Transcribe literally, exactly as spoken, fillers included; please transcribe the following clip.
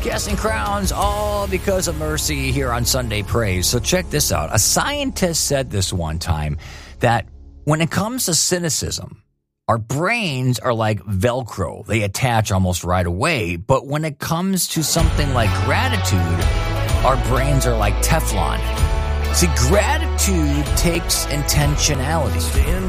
Casting crowns, all because of mercy here on Sunday Praise. So check this out. A scientist said this one time, that when it comes to cynicism, our brains are like Velcro. They attach almost right away. But when it comes to something like gratitude, our brains are like Teflon. See, gratitude takes intentionality.